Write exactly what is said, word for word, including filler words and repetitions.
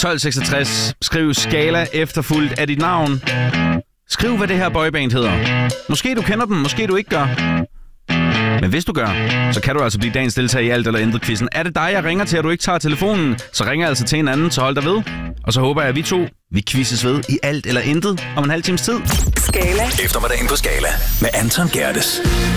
tolv seksogtres. Skriv Skala efterfulgt af dit navn. Skriv, hvad det her boyband hedder. Måske du kender dem, måske du ikke gør. Men hvis du gør, så kan du altså blive dagens deltager i Alt eller Intet-quizzen. Er det dig, jeg ringer til, at du ikke tager telefonen, så ringer jeg altså til en anden, så hold dig ved. Og så håber jeg, at vi to, vi quizzes ved i Alt eller Intet om en halv times tid. Skala. Eftermiddagen på Skala med Anton Gerdes.